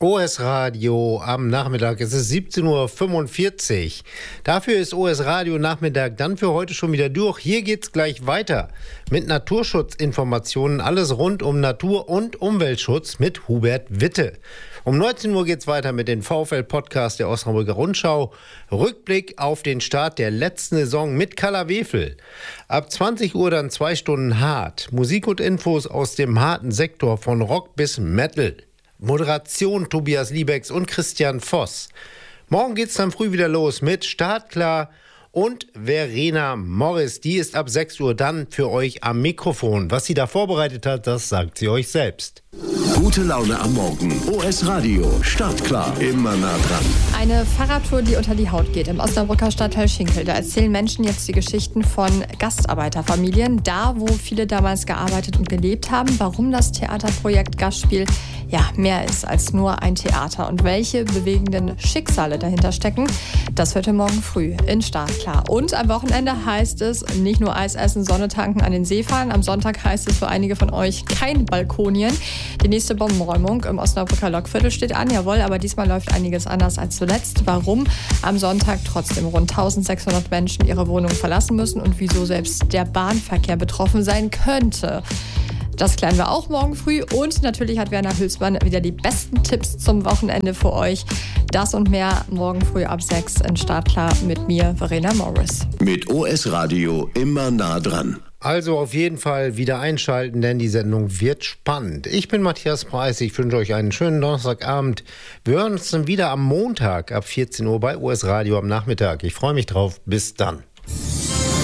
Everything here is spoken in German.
OS Radio am Nachmittag. Es ist 17:45 Uhr. Dafür ist OS Radio Nachmittag dann für heute schon wieder durch. Hier geht's gleich weiter mit Naturschutzinformationen. Alles rund um Natur- und Umweltschutz mit Hubert Witte. Um 19 Uhr geht's weiter mit dem VfL-Podcast der Osnabrücker Rundschau. Rückblick auf den Start der letzten Saison mit Kalla Wefel. Ab 20 Uhr dann 2 Stunden hart. Musik und Infos aus dem harten Sektor von Rock bis Metal. Moderation Tobias Liebecks und Christian Voss. Morgen geht's dann früh wieder los mit Startklar und Verena Morris. Die ist ab 6 Uhr dann für euch am Mikrofon. Was sie da vorbereitet hat, das sagt sie euch selbst. Gute Laune am Morgen. OS Radio. Startklar. Immer nah dran. Eine Fahrradtour, die unter die Haut geht im Osnabrücker Stadtteil Schinkel. Da erzählen Menschen jetzt die Geschichten von Gastarbeiterfamilien. Da, wo viele damals gearbeitet und gelebt haben. Warum das Theaterprojekt Gastspiel mehr ist als nur ein Theater. Und welche bewegenden Schicksale dahinter stecken, das hört ihr morgen früh in Startklar. Und am Wochenende heißt es nicht nur Eis essen, Sonne tanken, an den See fahren. Am Sonntag heißt es für einige von euch kein Balkonien. Die nächste Bombenräumung im Osnabrücker Lokviertel steht an, jawohl, aber diesmal läuft einiges anders als zuletzt. Warum am Sonntag trotzdem rund 1600 Menschen ihre Wohnung verlassen müssen und wieso selbst der Bahnverkehr betroffen sein könnte. Das klären wir auch morgen früh und natürlich hat Werner Hülsmann wieder die besten Tipps zum Wochenende für euch. Das und mehr morgen früh ab 6 in Startklar mit mir, Verena Morris. Mit OS Radio immer nah dran. Also auf jeden Fall wieder einschalten, denn die Sendung wird spannend. Ich bin Matthias Preis, ich wünsche euch einen schönen Donnerstagabend. Wir hören uns dann wieder am Montag ab 14 Uhr bei OS Radio am Nachmittag. Ich freue mich drauf. Bis dann.